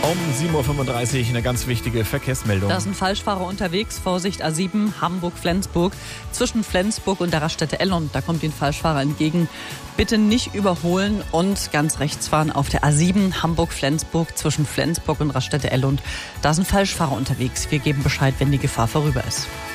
Um 7.35 Uhr eine ganz wichtige Verkehrsmeldung. Da sind Falschfahrer unterwegs. Vorsicht, A7 Hamburg-Flensburg. Zwischen Flensburg und der Raststätte Ellund. Da kommt Ihnen Falschfahrer entgegen. Bitte nicht überholen und ganz rechts fahren auf der A7 Hamburg-Flensburg. Zwischen Flensburg und Raststätte Ellund. Da sind Falschfahrer unterwegs. Wir geben Bescheid, wenn die Gefahr vorüber ist.